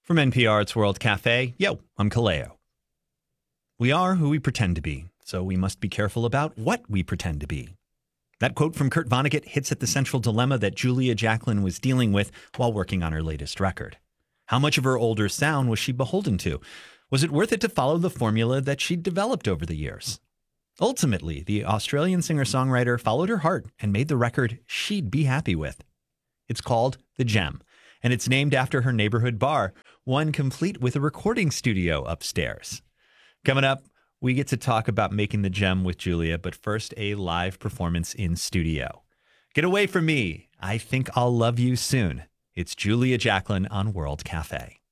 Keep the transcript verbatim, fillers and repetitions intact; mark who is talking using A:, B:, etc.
A: From N P R, it's World Cafe. Yo, I'm Kaleo. We are who we pretend to be, so we must be careful about what we pretend to be. That quote from Kurt Vonnegut hits at the central dilemma that Julia Jacklin was dealing with while working on her latest record. How much of her older sound was she beholden to? Was it worth it to follow the formula that she'd developed over the years? Ultimately, the Australian singer-songwriter followed her heart and made the record she'd be happy with. It's called The Gem, and it's named after her neighborhood bar, one complete with a recording studio upstairs. Coming up, we get to talk about making the gem with Julia, but first, a live performance in studio. Get away from me. I think I'll love you soon. It's Julia Jacklin on World Cafe.